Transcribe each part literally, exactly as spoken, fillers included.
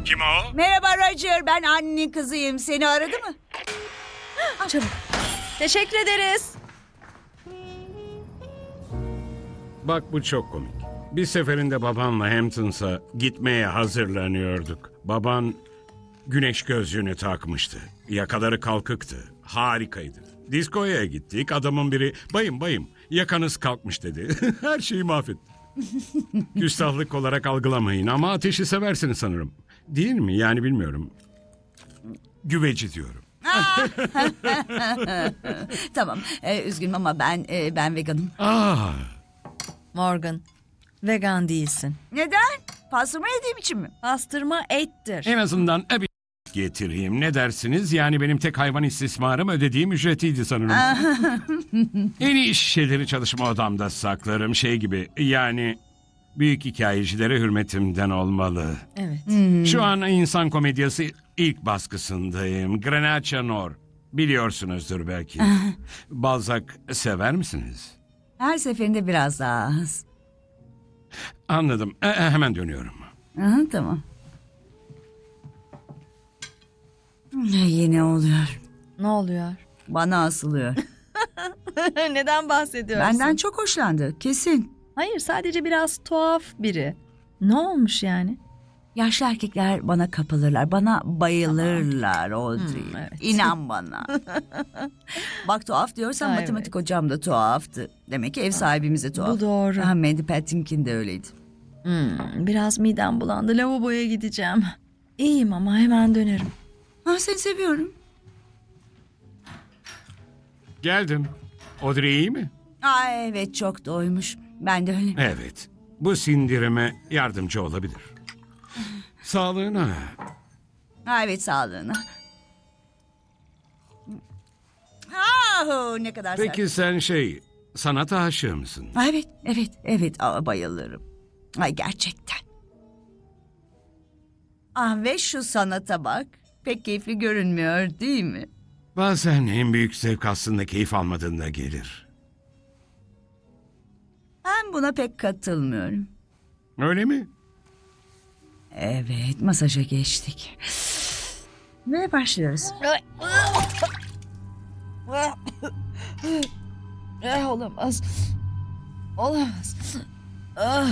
Kim o? Merhaba Roger, ben annenin kızıyım. Seni aradı mı? Çabuk. Teşekkür ederiz. Bak bu çok komik. Bir seferinde babanla Hamptons'a gitmeye hazırlanıyorduk. Baban güneş gözlüğünü takmıştı. Yakaları kalkıktı. Harikaydı. Diskoya gittik. Adamın biri bayım bayım yakanız kalkmış dedi. Her şeyi mahvetti. Küstahlık olarak algılamayın ama ateşi seversiniz sanırım. Değil mi? Yani bilmiyorum. Güveci diyorum. Tamam, ee, üzgünüm ama ben e, ben veganım. Aa, Morgan, vegan değilsin. Neden? Pastırma yediğim için mi? Pastırma ettir. en azından e, bir getireyim. Ne dersiniz? Yani benim tek hayvan istismarım ödediğim ücretiydi sanırım. En iyi şişeleri çalışma odamda saklarım. Şey gibi yani büyük hikayecilere hürmetimden olmalı. Evet. Şu an insan komedyası ilk baskısındayım. Grenache Nor. Biliyorsunuzdur belki. Balzac sever misiniz? Her seferinde biraz daha az. Anladım. E, e, hemen dönüyorum. Aha, tamam. Yine oluyor. Ne oluyor? Bana asılıyor. Neden bahsediyorsun? Benden çok hoşlandı, kesin. Hayır, sadece biraz tuhaf biri. Ne olmuş yani? Yaşlı erkekler bana kapılırlar, bana bayılırlar Audrey. Hmm, evet. İnan bana. Bak tuhaf diyorsan Ha, matematik hocam da tuhaftı. Demek ki ev sahibimiz de tuhaf. Bu doğru. Ha, Mandy Patinkin de öyleydi. Hmm, biraz midem bulandı. Lavaboya gideceğim. İyiyim ama hemen dönerim. Ha, seni seviyorum. Geldim. Audrey iyi mi? Aa, evet çok doymuş. Ben de öyle. Evet. Bu sindirime yardımcı olabilir. Sağlığına. Ha, evet sağlığına. Ah, ne kadar sert. Peki sen şey, sanat aşığı mısın? Ha, evet, evet, evet. Aa, bayılırım. Ay gerçekten. Ah, ve şu sanata bak. Pek keyifli görünmüyor değil mi? Bazen en büyük zevk aslında keyif almadığında gelir. Ben buna pek katılmıyorum. Öyle mi? Evet, masaja geçtik. Ve başlıyoruz. Eh, olamaz. Olamaz. Ah.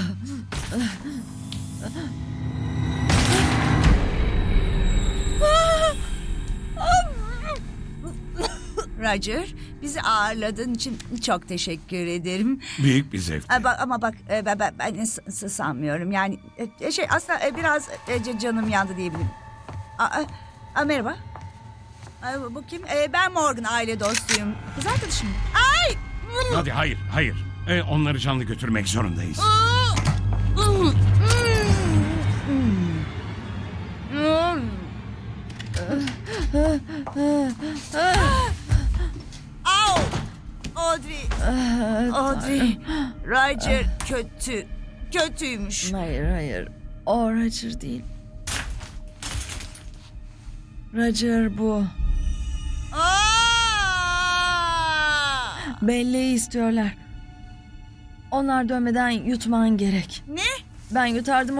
Roger, bizi ağırladığın için çok teşekkür ederim. Büyük bir zevk. Aa, bak, ama bak e, ben, ben, ben s- s- sanmıyorum. Yani e, şey aslında e, biraz e, c- canım yandı diyebilirim. Aa, aa, aa, merhaba. Aa, bu kim? E, ben Morgan, aile dostuyum. Kız arkadaşım. Ay! Hadi hayır, hayır. E, onları canlı götürmek zorundayız. Au! Audrey. Audrey. Roger kötü. Kötüymüş. Hayır, hayır. O Roger değil. Roger bu. Aa! Belleği istiyorlar. Onlar dönmeden yutman gerek. Ne? Ben yutardım